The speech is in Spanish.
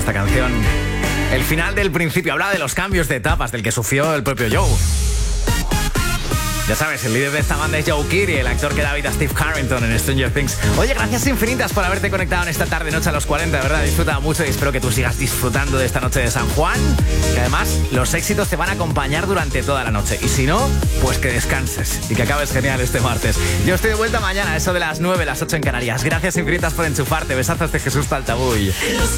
esta canción. El final del principio habla de los cambios de etapas del que sufrió el propio Joe. Ya sabes, el líder de esta banda es Joe Keery, el actor que da vida a Steve Harrington en Stranger Things. Oye, gracias infinitas por haberte conectado en esta tarde-noche a los 40, de verdad, he disfrutado mucho y espero que tú sigas disfrutando de esta noche de San Juan, que además los éxitos te van a acompañar durante toda la noche. Y si no, pues que descanses y que acabes genial este martes. Yo estoy de vuelta mañana, eso de las 9, las 8 en Canarias. Gracias infinitas por enchufarte. Besazos de Jesús Taltabuy.